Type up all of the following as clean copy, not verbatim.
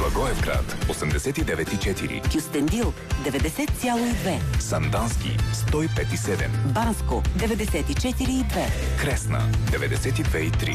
Благоевград 89,4, Кюстендил 90,2, Сандански 105,7, Банско 94,2, Кресна 92,3.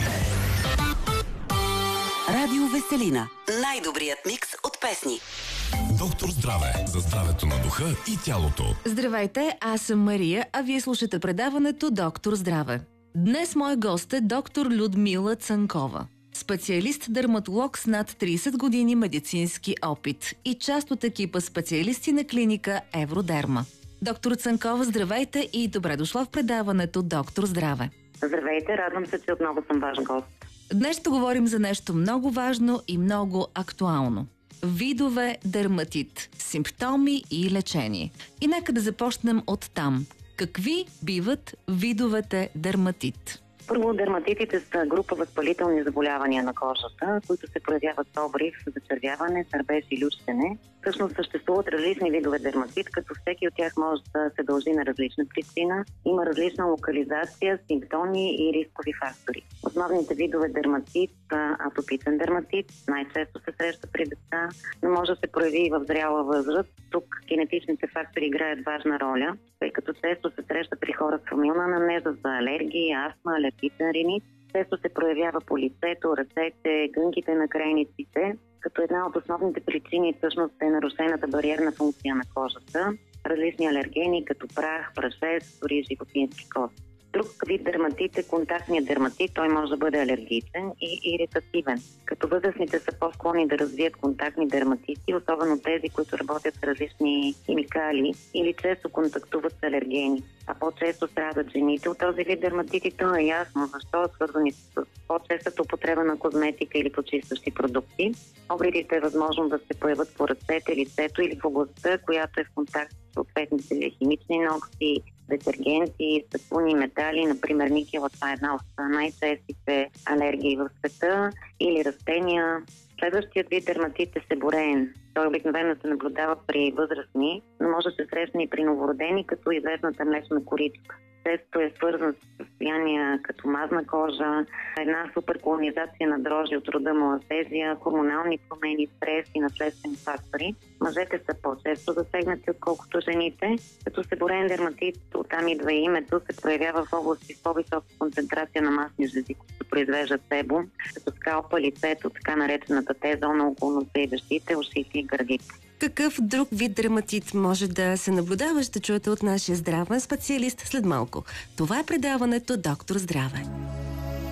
Радио Веселина. Най-добрият микс от песни. Доктор Здраве, за здравето на духа и тялото. Здравейте, аз съм Мария, а вие слушате предаването Доктор Здраве. Днес мой гост е доктор Людмила Цанкова. Специалист-дерматолог с над 30 години медицински опит и част от екипа специалисти на клиника Евродерма. Доктор Цанкова, здравейте и добре дошла в предаването Доктор Здраве. Здравейте, радвам се, че отново съм ваш гост. Днес ще говорим за нещо много важно и много актуално. Видове дерматит, симптоми и лечение. И нека да започнем от там. Какви биват видовете дерматит? Първо, дерматитите са група възпалителни заболявания на кожата, които се проявяват с обрив, зачервяване, сърбеж и лющене. Всъщност съществуват различни видове дерматит, като всеки от тях може да се дължи на различна причина. Има различна локализация, симптоми и рискови фактори. Основните видове дерматит са атопичен дерматит, най-често се среща при деца, но може да се прояви и в зряла възраст. Тук генетичните фактори играят важна роля, тъй като често се среща при хора с фамилна анамнеза за алергии, астма, алергичен ринит. Често се проявява по лицето, ръцете, гънките на крайниците, като една от основните причини всъщност е нарушената бариерна функция на кожата, различни алергени като прах, прашец, дори животински кост. Друг вид дерматит е контактният дерматит. Той може да бъде алергичен и иритативен. Като възрастните са по-склонни да развият контактни дерматити, особено тези, които работят с различни химикали или често контактуват с алергени. А по-често страдат жените от този вид дерматити. То е ясно защо е свързани с по-честата употреба на козметика или почистващи продукти. Обридите е възможно да се появят по ръцете, лицето или в областта, която е в контакт с съответните химични ногти, детергенти, сапуни, метали, например никела. Това е една от най-честите алергии в света, или растения. Следващият вид дерматит е себореен. Той обикновено се наблюдава при възрастни, но може да се срещне и при новородени, като известната млечна коричка. Често е свързан с състояния като мазна кожа, една суперколонизация на дрожжи от рода малазезия, хормонални промени, стрес и наследствени фактори. Мъжете са по-често засегнати, отколкото жените. Като себореен дерматит, оттам идва и името, се проявява в области с по-висока концентрация на масни жлези, които произвеждат себум, като скалпа, лицето, така наречената Т-зона около носа и вещите, ушите и гърдите. Какъв друг вид дерматит може да се наблюдава, ще чуете от нашия здравен специалист след малко. Това е предаването Доктор Здраве.